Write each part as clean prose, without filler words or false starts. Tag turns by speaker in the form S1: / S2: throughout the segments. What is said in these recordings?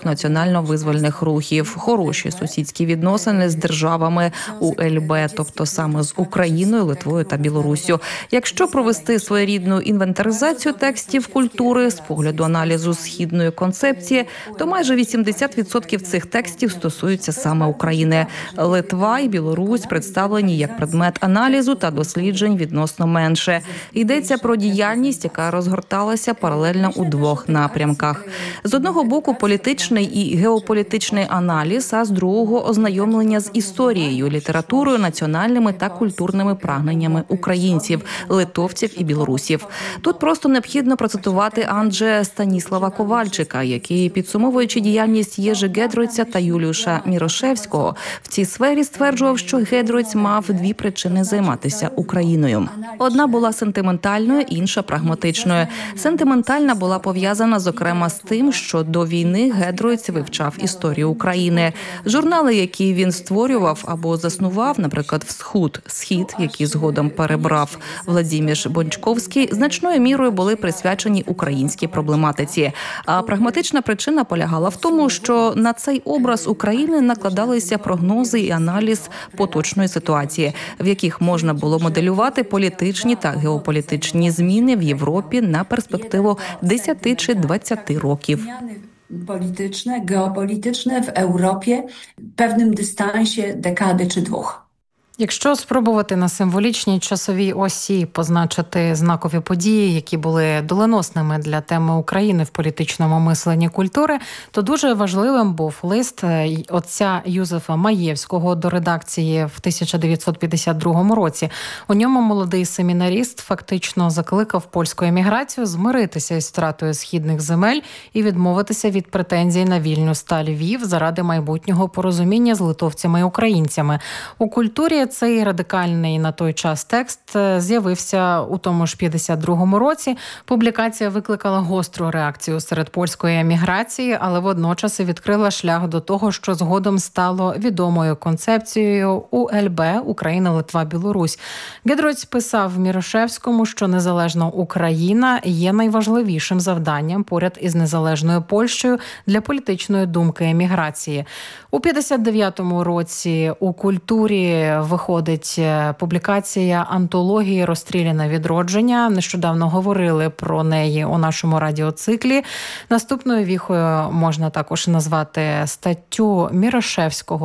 S1: національно-визвольних рухів, хороші сусідські відносини з державами УЛБ, тобто саме з Україною, Литвою та Білоруссю. Якщо провести своєрідну інвентаризацію текстів культури з погляду аналізу східної концепції, то майже 80% цих текстів стосуються саме України. Литва і Білорусь представлені як предмет аналізу та досліджень відносно менше. Йдеться про діяльність, яка розгорталася паралельно у двох напрямках. З одного боку політичний і геополітичний аналіз, а з другого ознайомлення з історією, літературою, національними та культурними прагненнями українців, литовців і білорусів. Тут просто необхідно процитувати Анджея Станіслава Ковальчика, який, підсумовуючи діяльність Єжи Гедройця та Юліуша Мірошевського, в цій сфері стверджував, що Гедройц мав дві причини займатися Україною. Одна була сентиментальною, інша прагматичною. Сентиментальна була пов'язана, зокрема, з тим, що до війни Гедройц вивчав історію України. Журнали, які він створював або заснував, наприклад, «Схід», який згодом перебрав Владимир Бончковський, значною мірою були присвячені українській проблематиці. А прагматична причина полягала в тому, що на цей образ України накладалися прогнози і аналіз поточної ситуації, в яких можна було моделювати політичні та геополітичні зміни в Європі на перспективу 10 чи 20 років.
S2: Polityczne, geopolityczne w Europie w pewnym dystansie dekady czy dwóch.
S3: Якщо спробувати на символічній часовій осі позначити знакові події, які були доленосними для теми України в політичному мисленні культури, то дуже важливим був лист отця Юзефа Маєвського до редакції в 1952 році. У ньому молодий семінаріст фактично закликав польську еміграцію змиритися із втратою східних земель і відмовитися від претензій на Вільнюс та Львів заради майбутнього порозуміння з литовцями і українцями. У культурі цей радикальний на той час текст з'явився у тому ж 52-му році. Публікація викликала гостру реакцію серед польської еміграції, але водночас і відкрила шлях до того, що згодом стало відомою концепцією УЛБ – Україна, Литва, Білорусь. Гедройц писав Мірошевському, що незалежна Україна є найважливішим завданням поряд із незалежною Польщею для політичної думки еміграції. У 59-му році у культурі виходить публікація антології «Розстріляне відродження». Нещодавно говорили про неї у нашому радіоциклі. Наступною віхою можна також назвати статтю Мірошевського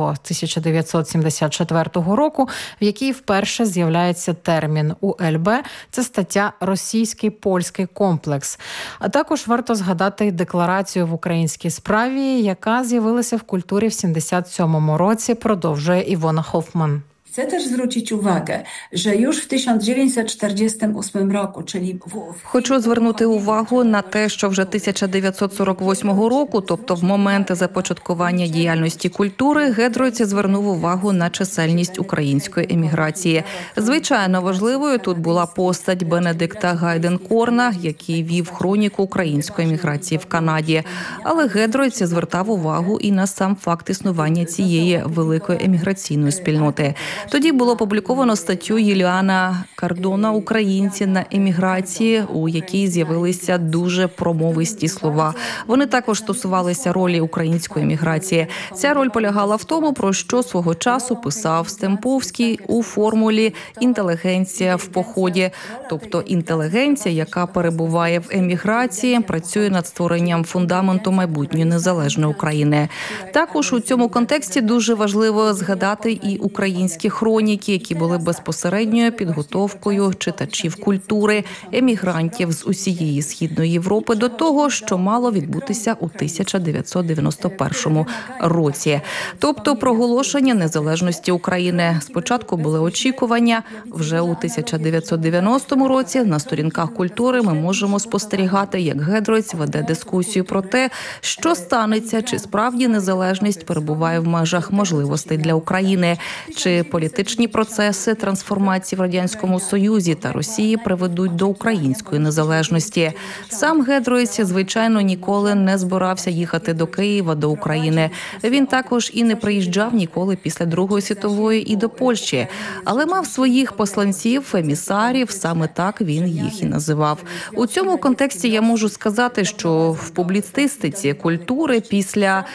S3: 1974 року, в якій вперше з'являється термін УЛБ. Це стаття «Російський польський комплекс». А також варто згадати декларацію в українській справі, яка з'явилася в культурі в 77-му році, продовжує Івона Хофман.
S2: Chcę też zwrócić uwagę, że już w 1948 roku, czyli
S1: Хочу звернути увагу на те, що вже 1948 року, тобто в момент започаткування діяльності культури, Гедройц звернув увагу на чисельність української еміграції. Звичайно, важливою тут була постать Бенедикта Гайденкорна, який вів хроніку української еміграції в Канаді. Але Гедройц звертав увагу і на сам факт існування цієї великої еміграційної спільноти. Тоді було опубліковано статтю Юліана Кардона «Українці на еміграції», у якій з'явилися дуже промовисті слова. Вони також стосувалися ролі української еміграції. Ця роль полягала в тому, про що свого часу писав Стемповський у формулі «інтелігенція в поході». Тобто інтелігенція, яка перебуває в еміграції, працює над створенням фундаменту майбутньої незалежної України. Також у цьому контексті дуже важливо згадати і українські хроніки, які були безпосередньою підготовкою читачів культури, емігрантів з усієї Східної Європи до того, що мало відбутися у 1991 році. Тобто проголошення незалежності України. Спочатку були очікування. Вже у 1990 році на сторінках культури ми можемо спостерігати, як Гедройц веде дискусію про те, що станеться, чи справді незалежність перебуває в межах можливостей для України, чи політичні процеси трансформації в Радянському Союзі та Росії приведуть до української незалежності. Сам Гедройц, звичайно, ніколи не збирався їхати до Києва, до України. Він також і не приїжджав ніколи після Другої світової і до Польщі. Але мав своїх посланців, емісарів, саме так він їх і називав. У цьому контексті я можу сказати, що в публіцистиці культури після